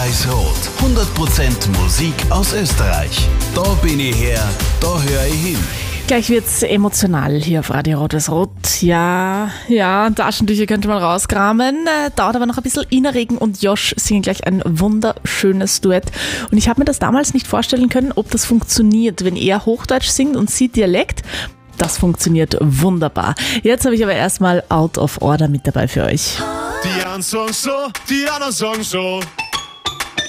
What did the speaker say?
Weiß-Rot. 100% Musik aus Österreich. Da bin ich her, da höre ich hin. Gleich wird's emotional hier auf Radio Rot. Ja, Taschentücher könnte man rauskramen. Dauert aber noch ein bisschen. Ina Regen und Josh singen gleich ein wunderschönes Duett. Und ich habe mir das damals nicht vorstellen können, ob das funktioniert, wenn er Hochdeutsch singt und sie Dialekt. Das funktioniert wunderbar. Jetzt habe ich aber erstmal Out of Order mit dabei für euch. Die einen sagen so, die anderen sagen so.